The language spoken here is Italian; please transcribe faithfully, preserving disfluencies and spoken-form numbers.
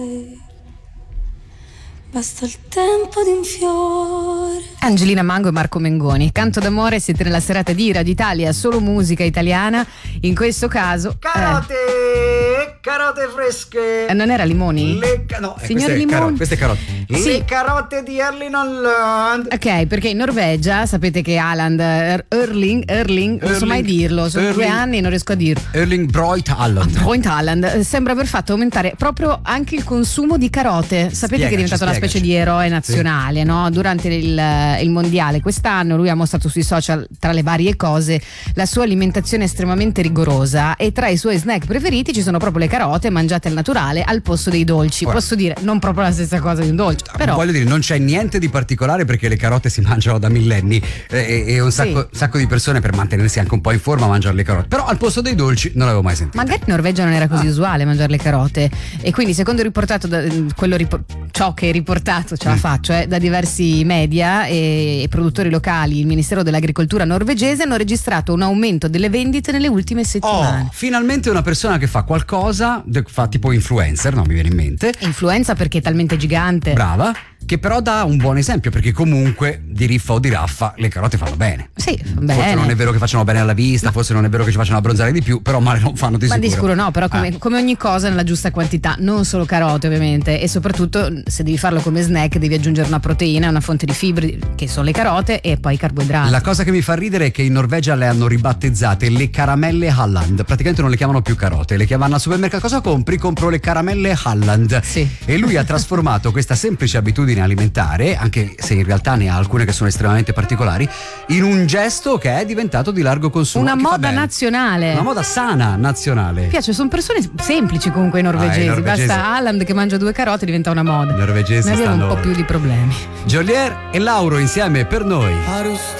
Basta il tempo di un fiore. Angelina Mango e Marco Mengoni. Canto d'amore, siete nella serata di Radio Italia, solo musica italiana. In questo caso carote, eh. carote fresche. Eh, non era limoni? Le, no, signore Limoni. Carote, queste carote. Sì. Le carote di Erling Haaland. Ok, perché in Norvegia sapete che Haaland, er, Erling, Erling, non so mai dirlo, sono Erling, due anni e non riesco a dirlo. Erling Broit Haaland. Broit Haaland sembra aver fatto aumentare proprio anche il consumo di carote. Sapete spiegaci, che è diventato una specie di eroe nazionale, sì. No? Durante il, il mondiale quest'anno lui ha mostrato sui social, tra le varie cose, la sua alimentazione estremamente rigorosa, e tra i suoi snack preferiti ci sono proprio le carote mangiate al naturale al posto dei dolci. Guarda. Posso dire, non proprio la stessa cosa di un dolce, però voglio dire, non c'è niente di particolare perché le carote si mangiano da millenni e, e un sacco, sì. sacco di persone per mantenersi anche un po' in forma mangiano le carote, però al posto dei dolci non l'avevo mai sentito. Magari in Norvegia non era così ah. usuale mangiare le carote, e quindi secondo riportato da, quello ripor- ciò che è riportato ce la faccio eh, da diversi media e, e produttori locali, il Ministero dell'Agricoltura norvegese hanno registrato un aumento delle vendite nelle ultime settimane. Oh, finalmente una persona che fa qualcosa, fa tipo influencer, no, mi viene in mente. Influenza perché è talmente gigante. Brava. Che però dà un buon esempio, perché comunque di riffa o di raffa le carote fanno bene. Sì, bene. Forse non è vero che facciano bene alla vista, ma forse non è vero che ci facciano abbronzare di più, però male non fanno di ma sicuro. Ma di sicuro no, però come, ah. come ogni cosa nella giusta quantità, non solo carote ovviamente, e soprattutto se devi farlo come snack devi aggiungere una proteina, una fonte di fibri che sono le carote e poi i carboidrati. La cosa che mi fa ridere è che in Norvegia le hanno ribattezzate le caramelle Haaland, praticamente non le chiamano più carote, le chiamano al supermercato, cosa compri? Compro le caramelle Haaland. Sì. E lui ha trasformato questa semplice abitudine alimentare, anche se in realtà ne ha alcune che sono estremamente particolari, in un gesto che è diventato di largo consumo. Una moda nazionale. Una moda sana nazionale. Mi piace, sono persone semplici comunque i norvegesi. Ah, i norvegesi. Basta Haaland che mangia due carote diventa una moda. I norvegesi noi abbiamo stanno... un po' più di problemi. Geolier e Lauro insieme per noi.